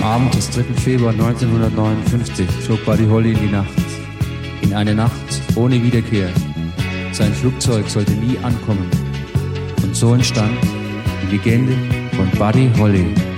Abend des 3. Februar 1959 flog Buddy Holly in die Nacht. In eine Nacht ohne Wiederkehr. Sein Flugzeug sollte nie ankommen. Und so entstand die Legende von Buddy Holly.